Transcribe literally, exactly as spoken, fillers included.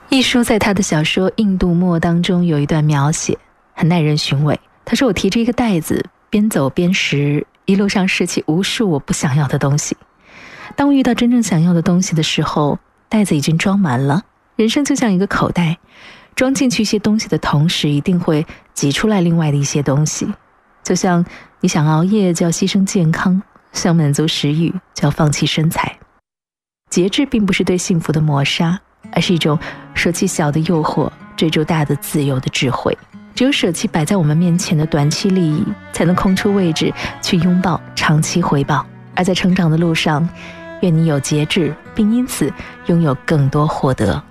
一书在他的小说《印度墨》当中有一段描写很耐人寻味。他说，我提着一个袋子边走边拾，一路上拾起无数我不想要的东西。当我遇到真正想要的东西的时候，袋子已经装满了。人生就像一个口袋，装进去一些东西的同时，一定会挤出来另外的一些东西。就像你想熬夜就要牺牲健康，想满足食欲就要放弃身材。节制并不是对幸福的抹杀，而是一种舍弃小的诱惑，追逐大的自由的智慧。只有舍弃摆在我们面前的短期利益，才能空出位置去拥抱长期回报。而在成长的路上，愿你有节制，并因此拥有更多获得。